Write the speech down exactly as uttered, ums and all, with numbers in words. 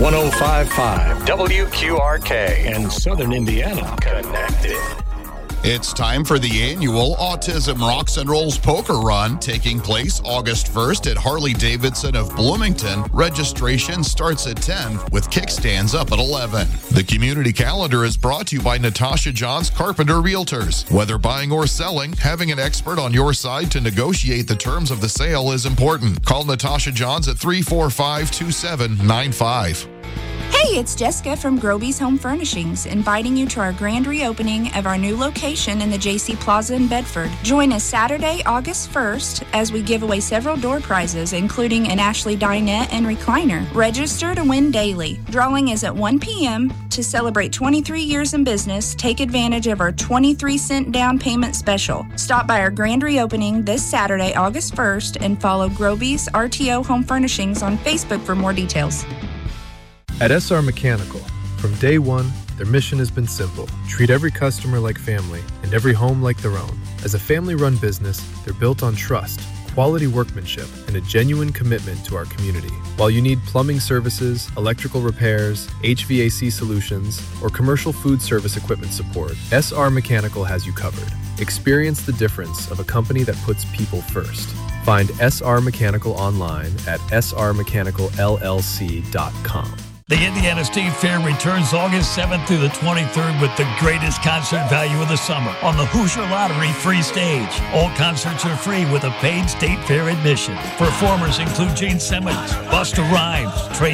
one oh five point five W Q R K and Southern Indiana Connected. It's time for the annual Autism Rocks and Rolls Poker Run, taking place August first at Harley-Davidson of Bloomington. Registration starts at ten, with kickstands up at eleven. The community calendar is brought to you by Natasha Johns Carpenter Realtors. Whether buying or selling, having an expert on your side to negotiate the terms of the sale is important. Call Natasha Johns at three four five, two seven nine five. Hey, it's Jessica from Groby's Home Furnishings, inviting you to our grand reopening of our new location in the J C Plaza in Bedford. Join us Saturday, August first, as we give away several door prizes, including an Ashley dinette and recliner. Register to win daily. Drawing is at one p.m. To celebrate twenty-three years in business, take advantage of our twenty-three cent down payment special. Stop by our grand reopening this Saturday, August first, and follow Groby's R T O Home Furnishings on Facebook for more details. At S R Mechanical, from day one, their mission has been simple. Treat every customer like family and every home like their own. As a family-run business, they're built on trust, quality workmanship, and a genuine commitment to our community. While you need plumbing services, electrical repairs, H V A C solutions, or commercial food service equipment support, S R Mechanical has you covered. Experience the difference of a company that puts people first. Find S R Mechanical online at s r mechanical l l c dot com. The Indiana State Fair returns August seventh through the twenty-third with the greatest concert value of the summer on the Hoosier Lottery free stage. All concerts are free with a paid State Fair admission. Performers include Gene Simmons, Busta Rhymes, Trey